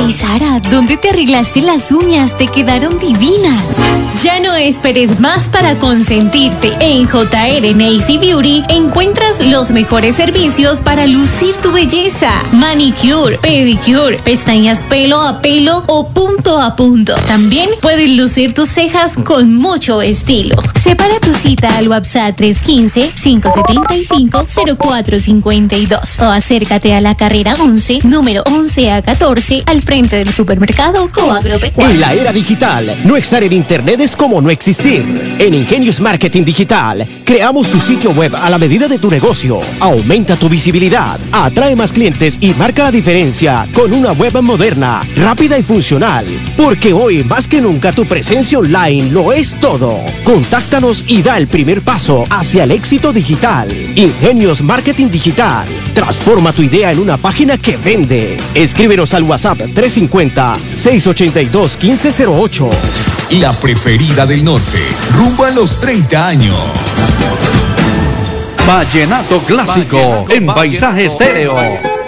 Ay, Sara, ¿dónde te arreglaste las uñas? Te quedaron divinas. Ya no esperes más para consentirte. En JR Nacy Beauty encuentras los mejores servicios para lucir tu belleza. Manicure, pedicure, pestañas pelo a pelo o punto a punto. También puedes lucir tus cejas con mucho estilo. Separa tu cita al WhatsApp 315-575-0452 o acércate a la carrera 11, número 11 a 14, al frente del supermercado Coagropecuario. En la era digital, no estar en internet es como no existir. En Ingenious Marketing Digital, creamos tu sitio web a la medida de tu negocio. Aumenta tu visibilidad, atrae más clientes y marca la diferencia con una web moderna, rápida y funcional. Porque hoy, más que nunca, tu presencia online lo es todo. Contáctanos y da el primer paso hacia el éxito digital. Ingenious Marketing Digital. Transforma tu idea en una página que vende. Escríbenos al WhatsApp 350-682-1508. La preferida del norte, rumbo a los 30 años. Vallenato clásico en Paisaje Estéreo.